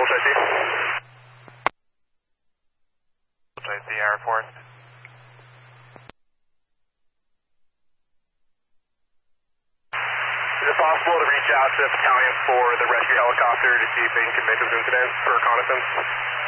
JT. JT Air Force. Is it possible to reach out to Battalion 4, the rescue helicopter, to see if they can convey this incident for reconnaissance?